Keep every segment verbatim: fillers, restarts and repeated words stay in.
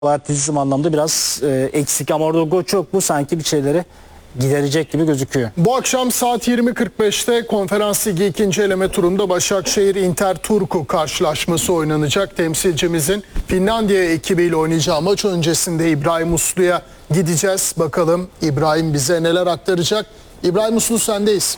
Atletizm anlamda biraz e, eksik ama orada gol çok, bu sanki bir şeyleri giderecek gibi gözüküyor. Bu akşam saat yirmi kırk beşte Konferans Ligi ikinci eleme turunda Başakşehir Inter Turku karşılaşması oynanacak. Temsilcimizin Finlandiya ekibiyle oynayacağı maç öncesinde İbrahim Uslu'ya gideceğiz. Bakalım İbrahim bize neler aktaracak. İbrahim Uslu, sendeyiz.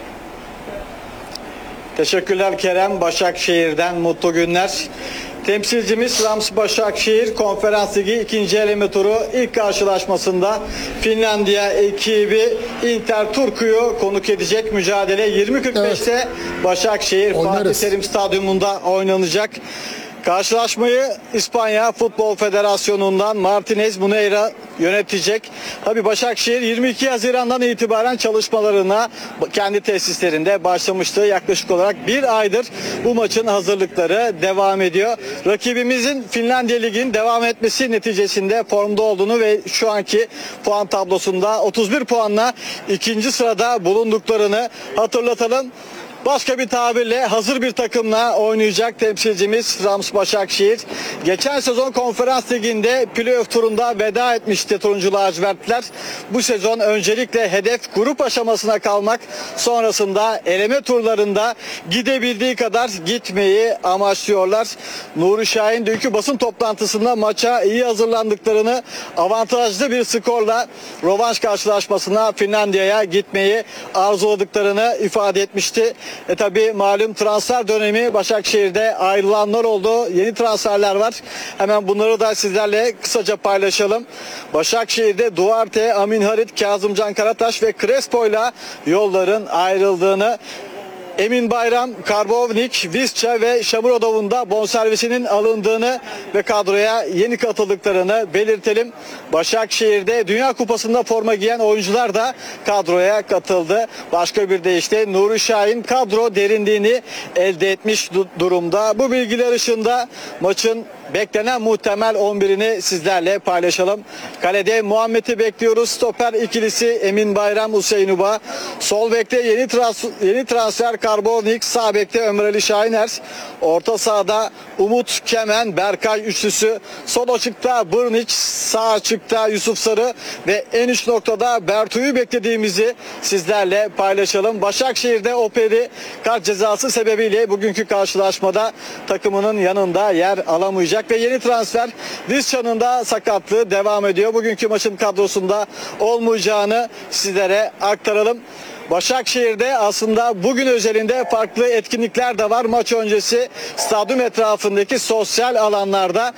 Teşekkürler Kerem. Başakşehir'den mutlu günler. Temsilcimiz Rams Başakşehir Konferans Ligi ikinci eleme turu ilk karşılaşmasında Finlandiya ekibi Inter Turku'yu konuk edecek. Mücadele yirmi kırk beşte evet. Başakşehir Fatih Terim Stadyumunda oynanacak. Karşılaşmayı İspanya Futbol Federasyonu'ndan Martinez Muneira yönetecek. Tabii Başakşehir yirmi iki Haziran'dan itibaren çalışmalarına kendi tesislerinde başlamıştı. Yaklaşık olarak bir aydır bu maçın hazırlıkları devam ediyor. Rakibimizin Finlandiya Ligi'nin devam etmesi neticesinde formda olduğunu ve şu anki puan tablosunda otuz bir puanla ikinci sırada bulunduklarını hatırlatalım. Başka bir tabirle hazır bir takımla oynayacak temsilcimiz Rams Başakşehir. Geçen sezon Konferans Ligi'nde playoff turunda veda etmişti turuncu lacivertler. Bu sezon öncelikle hedef grup aşamasına kalmak, sonrasında eleme turlarında gidebildiği kadar gitmeyi amaçlıyorlar. Nuri Şahin dünkü basın toplantısında maça iyi hazırlandıklarını, avantajlı bir skorla rövanş karşılaşmasına Finlandiya'ya gitmeyi arzuladıklarını ifade etmişti. E tabi malum transfer dönemi, Başakşehir'de ayrılanlar oldu. Yeni transferler var. Hemen bunları da sizlerle kısaca paylaşalım. Başakşehir'de Duarte, Amin Harit, Kazımcan Karataş ve Crespo'yla yolların ayrıldığını, Emin Bayram, Karbovnik, Visca ve Şamurodov'un da bonservisinin alındığını ve kadroya yeni katıldıklarını belirtelim. Başakşehir'de Dünya Kupası'nda forma giyen oyuncular da kadroya katıldı. Başka bir deyişle Nuri Şahin kadro derinliğini elde etmiş durumda. Bu bilgiler ışığında maçın beklenen muhtemel on birini sizlerle paylaşalım. Kalede Muhammed'i bekliyoruz. Stoper ikilisi Emin Bayram, Hüseyin Uba. Sol bekte yeni, trans yeni transfer Karbovnik. Sağ bekte Ömer Ali Şahiner. Orta sahada Umut Kemen, Berkay üçlüsü. Sol açıkta Brnic, sağ açıkta Yusuf Sarı ve en üst noktada Bertu'yu beklediğimizi sizlerle paylaşalım. Başakşehir'de Operi kart cezası sebebiyle bugünkü karşılaşmada takımının yanında yer alamayacak ve yeni transfer Visca'nın da sakatlığı devam ediyor. Bugünkü maçın kadrosunda olmayacağını sizlere aktaralım. Başakşehir'de aslında bugün özelinde farklı etkinlikler de var. Maç öncesi stadyum etrafındaki sosyal alanlarda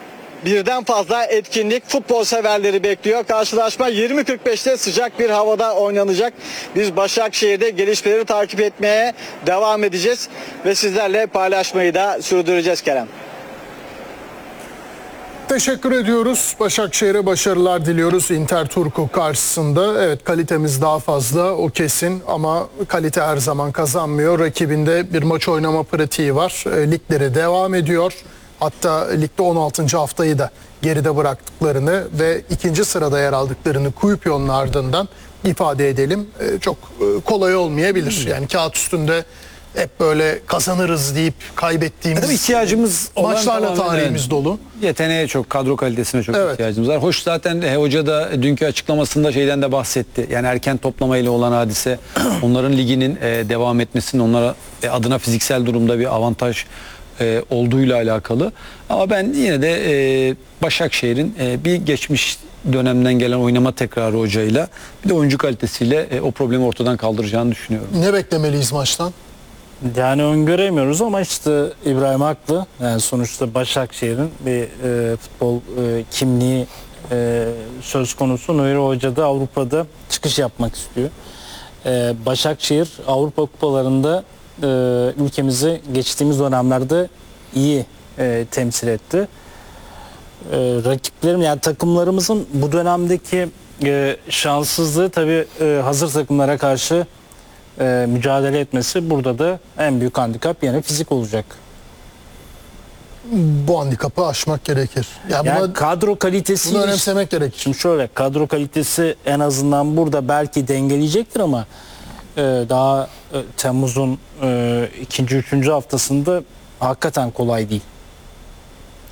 birden fazla etkinlik futbol severleri bekliyor. Karşılaşma yirmi kırk beşte sıcak bir havada oynanacak. Biz Başakşehir'de gelişmeleri takip etmeye devam edeceğiz ve sizlerle paylaşmayı da sürdüreceğiz Kerem. Teşekkür ediyoruz. Başakşehir'e başarılar diliyoruz Inter Turku karşısında. Evet, kalitemiz daha fazla, o kesin, ama kalite her zaman kazanmıyor. Rakibinde bir maç oynama pratiği var. E, ligleri devam ediyor. Hatta ligde on altıncı haftayı da geride bıraktıklarını ve ikinci sırada yer aldıklarını Kuipion'un ardından ifade edelim. E, çok e, kolay olmayabilir. Yani kağıt üstünde hep böyle kazanırız deyip kaybettiğimiz Tabii ihtiyacımız maçlarla tarihimiz evet. dolu. Yeteneğe çok, kadro kalitesine çok evet. ihtiyacımız var. Hoş, zaten he, hoca da dünkü açıklamasında şeyden de bahsetti. Yani erken toplamayla olan hadise onların liginin e, devam etmesinin onlara e, adına fiziksel durumda bir avantaj e, olduğuyla alakalı. Ama ben yine de e, Başakşehir'in e, bir geçmiş dönemden gelen oynama tekrarı hocayla bir de oyuncu kalitesiyle e, o problemi ortadan kaldıracağını düşünüyorum. Ne beklemeliyiz maçtan? Yani öngöremiyoruz ama işte İbrahim haklı. Yani sonuçta Başakşehir'in bir e, futbol e, kimliği e, söz konusu. Nuri Hoca da Avrupa'da çıkış yapmak istiyor. E, Başakşehir Avrupa kupalarında e, ülkemizi geçtiğimiz dönemlerde iyi e, temsil etti. E, rakiplerim, yani takımlarımızın bu dönemdeki e, şanssızlığı tabii e, hazır takımlara karşı E, mücadele etmesi, burada da en büyük handikap yine fizik olacak. Bu handikapı aşmak gerekir. Yani, yani buna, kadro kalitesi, bunu önemsemek gerekir. Şimdi şöyle, kadro kalitesi en azından burada belki dengeleyecektir ama e, daha e, Temmuz'un e, ikinci, üçüncü haftasında hakikaten kolay değil.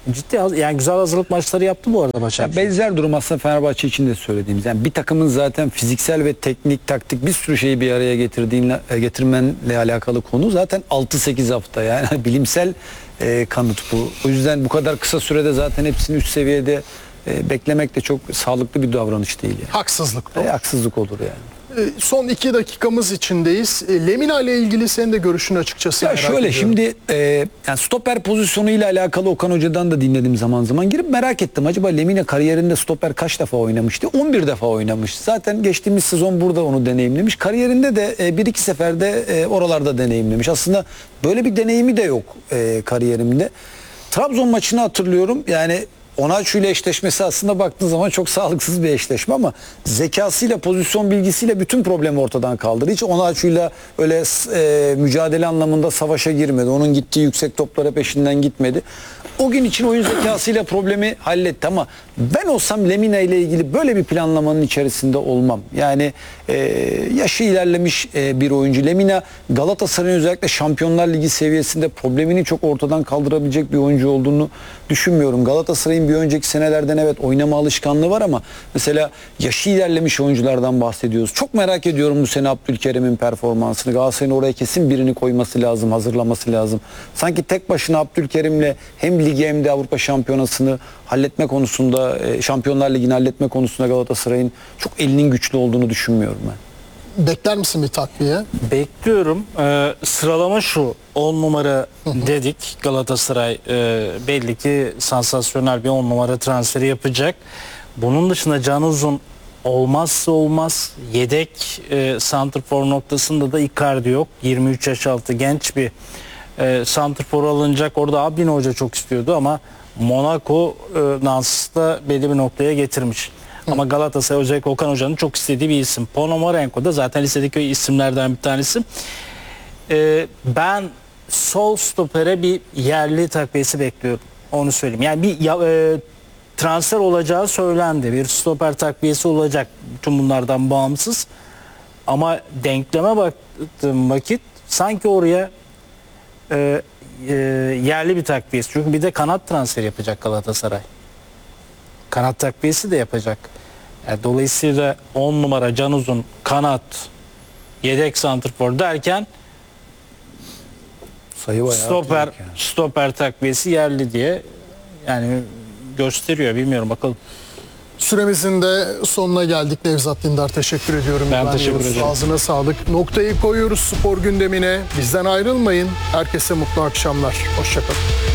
Ciddi haz- yani güzel hazırlık maçları yaptı bu arada Ya Başakşehir. benzer durum aslında Fenerbahçe için de söylediğimiz. Yani bir takımın zaten fiziksel ve teknik, taktik bir sürü şeyi bir araya getirdiğinle e, getirmenle alakalı konu zaten altı sekiz hafta, yani bilimsel e, kanıt bu. O yüzden bu kadar kısa sürede zaten hepsini üst seviyede e, beklemek de çok sağlıklı bir davranış değil yani. Haksızlık bu. E, haksızlık olur yani. E, Son iki dakikamız içindeyiz. E, Lemina ile ilgili senin de görüşün açıkçası Ya merak şöyle ediyorum. şimdi e, yani stoper pozisyonuyla alakalı Okan Hoca'dan da dinledim zaman zaman, girip merak ettim. Acaba Lemina kariyerinde stoper kaç defa oynamıştı? on bir defa oynamış. Zaten geçtiğimiz sezon burada onu deneyimlemiş. Kariyerinde de e, bir iki seferde e, oralarda deneyimlemiş. Aslında böyle bir deneyimi de yok e, kariyerimde. Trabzon maçını hatırlıyorum. Yani Onaçu ile eşleşmesi aslında baktığın zaman çok sağlıksız bir eşleşme ama zekasıyla, pozisyon bilgisiyle bütün problemi ortadan kaldırdı. Hiç Onaçu'yla öyle e, mücadele anlamında savaşa girmedi. Onun gittiği yüksek toplara peşinden gitmedi. O gün için oyun zekasıyla problemi halletti ama ben olsam Lemina ile ilgili böyle bir planlamanın içerisinde olmam. Yani e, yaşı ilerlemiş e, bir oyuncu. Lemina Galatasaray'ın özellikle Şampiyonlar Ligi seviyesinde problemini çok ortadan kaldırabilecek bir oyuncu olduğunu düşünmüyorum. Galatasaray'ın bir önceki senelerden evet oynama alışkanlığı var ama mesela yaşı ilerlemiş oyunculardan bahsediyoruz. Çok merak ediyorum bu sene Abdülkerim'in performansını. Galatasaray'ın oraya kesin birini koyması lazım, hazırlaması lazım. Sanki tek başına Abdülkerim'le hem ligi hem de Avrupa Şampiyonası'nı halletme konusunda, Şampiyonlar Ligi'ni halletme konusunda Galatasaray'ın çok elinin güçlü olduğunu düşünmüyorum ben. Bekler misin bir takviye? Bekliyorum. Ee, sıralama şu. on numara dedik. Galatasaray e, belli ki sansasyonel bir on numara transferi yapacak. Bunun dışında Can Uzun olmazsa olmaz. Yedek e, santrfor noktasında da Icardi yok. yirmi üç yaş altı genç bir e, santrfor alınacak. Orada Abdin Hoca çok istiyordu ama Monaco e, Nans'ta belli bir noktaya getirmiş. Ama Galatasaray özellikle Okan Hoca'nın çok istediği bir isim. Ponomarenko da zaten listedeki isimlerden bir tanesi. Ee, ben sol stopere bir yerli takviyesi bekliyorum. Onu söyleyeyim. Yani bir ya, e, transfer olacağı söylendi. Bir stoper takviyesi olacak. Bütün bunlardan bağımsız. Ama denkleme baktığım vakit sanki oraya e, e, yerli bir takviyesi. Çünkü bir de kanat transferi yapacak Galatasaray. Kanat takviyesi de yapacak. Yani dolayısıyla on numara Can Uzun, kanat, yedek santrfor derken Sayı bayağı stoper artıyor yani. stoper takviyesi yerli diye yani gösteriyor. Bilmiyorum bakalım. Süremizin de sonuna geldik. Nevzat Dindar, teşekkür ediyorum. Ben İbrahim teşekkür Yavuz, ederim. Ağzına sağlık. Noktayı koyuyoruz spor gündemine. Bizden ayrılmayın. Herkese mutlu akşamlar. Hoşçakalın.